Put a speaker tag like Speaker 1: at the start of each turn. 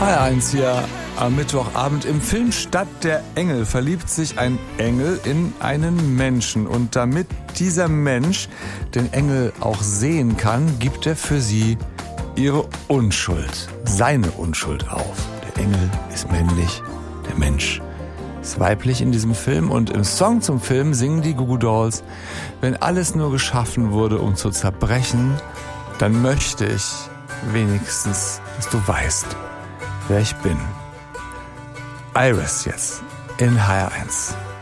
Speaker 1: HR1 hier am Mittwochabend. Im Film Stadt der Engel verliebt sich ein Engel in einen Menschen. Und damit dieser Mensch den Engel auch sehen kann, gibt er für sie ihre Unschuld, seine Unschuld auf. Der Engel ist männlich, der Mensch ist weiblich in diesem Film. Und im Song zum Film singen die Goo Goo Dolls: Wenn alles nur geschaffen wurde, um zu zerbrechen, dann möchte ich wenigstens, dass du weißt, wer ich bin. Iris jetzt in HR1.